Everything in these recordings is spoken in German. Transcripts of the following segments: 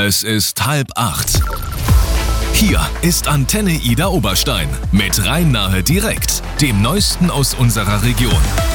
Es ist 7:30. Hier ist Antenne Ida Oberstein mit Rhein-Nahe direkt, dem Neuesten aus unserer Region.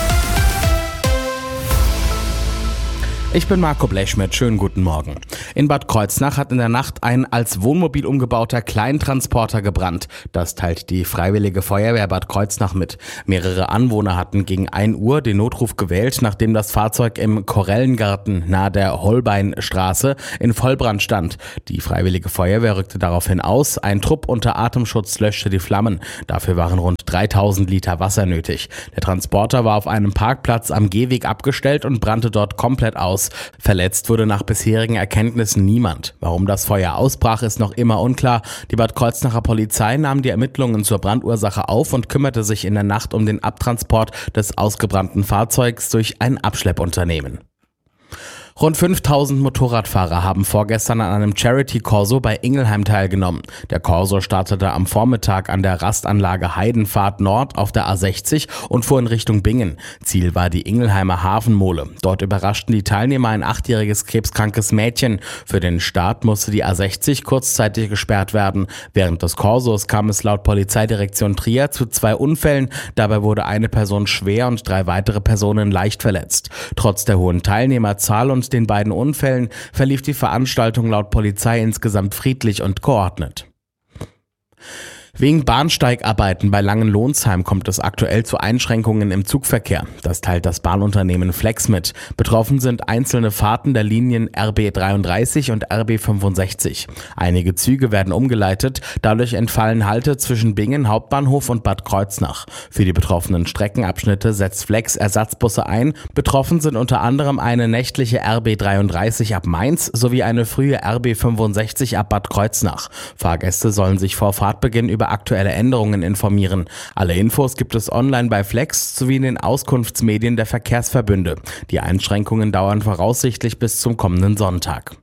Ich bin Marco Blechschmidt, schönen guten Morgen. In Bad Kreuznach hat in der Nacht ein als Wohnmobil umgebauter Kleintransporter gebrannt. Das teilt die Freiwillige Feuerwehr Bad Kreuznach mit. Mehrere Anwohner hatten gegen 1 Uhr den Notruf gewählt, nachdem das Fahrzeug im Korellengarten nahe der Holbeinstraße in Vollbrand stand. Die Freiwillige Feuerwehr rückte daraufhin aus. Ein Trupp unter Atemschutz löschte die Flammen. Dafür waren rund 3000 Liter Wasser nötig. Der Transporter war auf einem Parkplatz am Gehweg abgestellt und brannte dort komplett aus. Verletzt wurde nach bisherigen Erkenntnissen niemand. Warum das Feuer ausbrach, ist noch immer unklar. Die Bad Kreuznacher Polizei nahm die Ermittlungen zur Brandursache auf und kümmerte sich in der Nacht um den Abtransport des ausgebrannten Fahrzeugs durch ein Abschleppunternehmen. Rund 5000 Motorradfahrer haben vorgestern an einem Charity-Corso bei Ingelheim teilgenommen. Der Corso startete am Vormittag an der Rastanlage Heidenfahrt Nord auf der A60 und fuhr in Richtung Bingen. Ziel war die Ingelheimer Hafenmole. Dort überraschten die Teilnehmer ein 8-jähriges krebskrankes Mädchen. Für den Start musste die A60 kurzzeitig gesperrt werden. Während des Corsos kam es laut Polizeidirektion Trier zu 2 Unfällen. Dabei wurde eine Person schwer und 3 weitere Personen leicht verletzt. Trotz der hohen Teilnehmerzahl und den beiden Unfällen verlief die Veranstaltung laut Polizei insgesamt friedlich und geordnet. Wegen Bahnsteigarbeiten bei Langenlohnsheim kommt es aktuell zu Einschränkungen im Zugverkehr. Das teilt das Bahnunternehmen Flex mit. Betroffen sind einzelne Fahrten der Linien RB 33 und RB 65. Einige Züge werden umgeleitet, dadurch entfallen Halte zwischen Bingen Hauptbahnhof und Bad Kreuznach. Für die betroffenen Streckenabschnitte setzt Flex Ersatzbusse ein. Betroffen sind unter anderem eine nächtliche RB 33 ab Mainz sowie eine frühe RB 65 ab Bad Kreuznach. Fahrgäste sollen sich vor Fahrtbeginn über aktuelle Änderungen informieren. Alle Infos gibt es online bei Flex sowie in den Auskunftsmedien der Verkehrsverbünde. Die Einschränkungen dauern voraussichtlich bis zum kommenden Sonntag.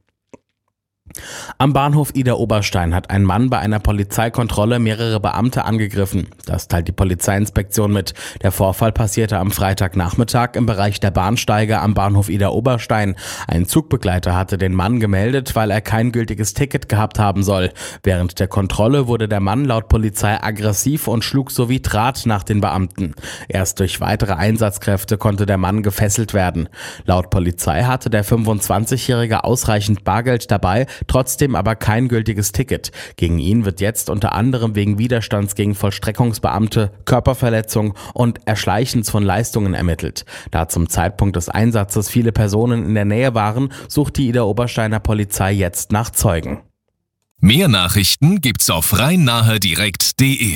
Am Bahnhof Ida Oberstein hat ein Mann bei einer Polizeikontrolle mehrere Beamte angegriffen. Das teilt die Polizeiinspektion mit. Der Vorfall passierte am Freitagnachmittag im Bereich der Bahnsteige am Bahnhof Ida Oberstein. Ein Zugbegleiter hatte den Mann gemeldet, weil er kein gültiges Ticket gehabt haben soll. Während der Kontrolle wurde der Mann laut Polizei aggressiv und schlug sowie Draht nach den Beamten. Erst durch weitere Einsatzkräfte konnte der Mann gefesselt werden. Laut Polizei hatte der 25-Jährige ausreichend Bargeld dabei, trotzdem aber kein gültiges Ticket. Gegen ihn wird jetzt unter anderem wegen Widerstands gegen Vollstreckungsbeamte, Körperverletzung und Erschleichens von Leistungen ermittelt. Da zum Zeitpunkt des Einsatzes viele Personen in der Nähe waren, sucht die Ida Obersteiner Polizei jetzt nach Zeugen. Mehr Nachrichten gibt's auf rhein-nahe-direkt.de.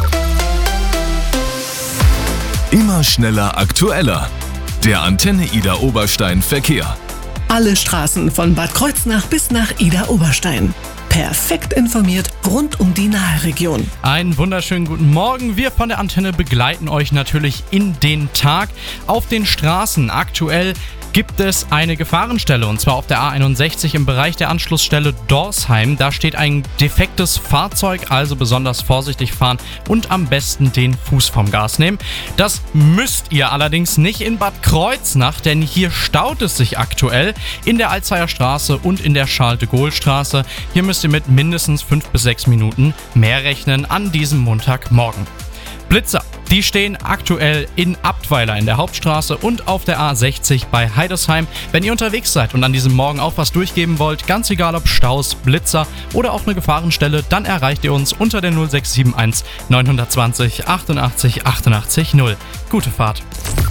Immer schneller, aktueller. Der Antenne Ida Oberstein Verkehr. Alle Straßen von Bad Kreuznach bis nach Ida Oberstein. Perfekt informiert rund um die Nahe-Region. Einen wunderschönen guten Morgen. Wir von der Antenne begleiten euch natürlich in den Tag. Auf den Straßen aktuell gibt es eine Gefahrenstelle, und zwar auf der A61 im Bereich der Anschlussstelle Dorsheim. Da steht ein defektes Fahrzeug, also besonders vorsichtig fahren und am besten den Fuß vom Gas nehmen. Das müsst ihr allerdings nicht in Bad Kreuznach, denn hier staut es sich aktuell in der Alzeyer Straße und in der Charles-de-Gaulle-Straße. Hier müsst ihr mit mindestens 5 bis 6 Minuten mehr rechnen an diesem Montagmorgen. Blitzer, die stehen aktuell in Abtweiler in der Hauptstraße und auf der A60 bei Heidesheim. Wenn ihr unterwegs seid und an diesem Morgen auch was durchgeben wollt, ganz egal ob Staus, Blitzer oder auch eine Gefahrenstelle, dann erreicht ihr uns unter der 0671 920 88 88 0. Gute Fahrt.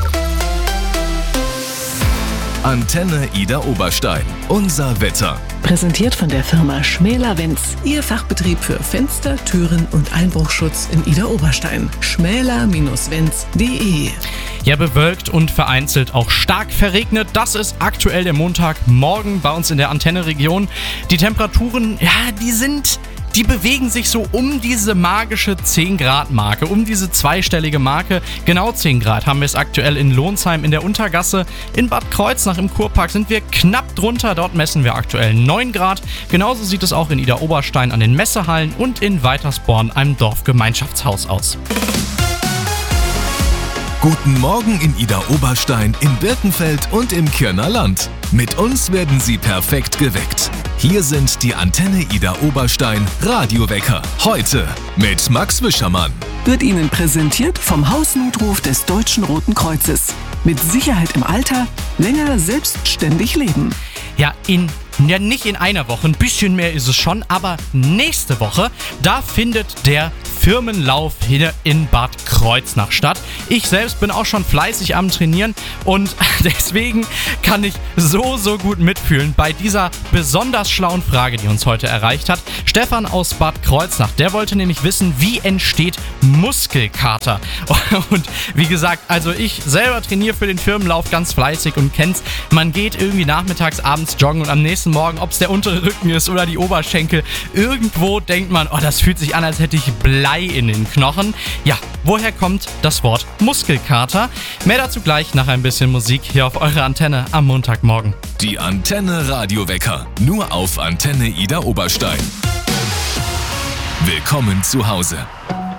Antenne Ida Oberstein. Unser Wetter. Präsentiert von der Firma Schmäler-Wenz. Ihr Fachbetrieb für Fenster, Türen und Einbruchschutz in Ida Oberstein. schmäler-wenz.de. Ja, bewölkt und vereinzelt auch stark verregnet. Das ist aktuell der Montagmorgen bei uns in der Antenneregion. Die Temperaturen, die bewegen sich so um diese magische 10-Grad-Marke, um diese zweistellige Marke. Genau 10 Grad haben wir es aktuell in Lohnsheim in der Untergasse. In Bad Kreuznach im Kurpark sind wir knapp drunter. Dort messen wir aktuell 9 Grad. Genauso sieht es auch in Ida Oberstein an den Messehallen und in Weitersborn, einem Dorfgemeinschaftshaus, aus. Guten Morgen in Ida Oberstein, in Birkenfeld und im Kirner Land. Mit uns werden Sie perfekt geweckt. Hier sind die Antenne Ida Oberstein Radiowecker. Heute mit Max Wischermann. Wird Ihnen präsentiert vom Hausnotruf des Deutschen Roten Kreuzes. Mit Sicherheit im Alter, länger selbstständig leben. Ja, nicht in einer Woche, ein bisschen mehr ist es schon, aber nächste Woche, da findet der Firmenlauf hier in Bad Kreuznach statt. Ich selbst bin auch schon fleißig am Trainieren und deswegen kann ich so gut mitfühlen bei dieser besonders schlauen Frage, die uns heute erreicht hat. Stefan aus Bad Kreuznach, der wollte nämlich wissen, wie entsteht Muskelkater? Und wie gesagt, also ich selber trainiere für den Firmenlauf ganz fleißig und kenn's. Man geht irgendwie nachmittags, abends joggen und am nächsten Morgen, ob es der untere Rücken ist oder die Oberschenkel, irgendwo denkt man, oh, das fühlt sich an, als hätte ich Blei in den Knochen. Ja, woher kommt das Wort Muskelkater? Mehr dazu gleich nach ein bisschen Musik hier auf eurer Antenne am Montagmorgen. Die Antenne Radiowecker, nur auf Antenne Ida Oberstein. Willkommen zu Hause.